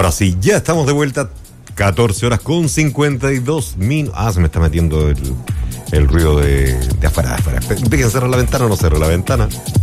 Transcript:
Ahora sí, ya estamos de vuelta. 14 horas con 52 minutos. Ah, se me está metiendo el ruido de afuera. Dejen cerrar la ventana o no cerrar la ventana.